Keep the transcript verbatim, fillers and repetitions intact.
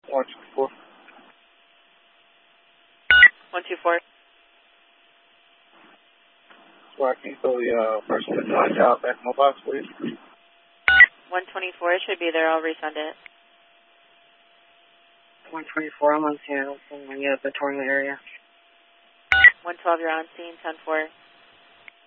one two four. one two four. So I can fill the uh, person to find out back in my box, please. one twenty-four, it should be there. I'll resend it. one twenty-four, I'm on Seattle, in the uh, Victoria area. one twelve, you're on scene, ten four.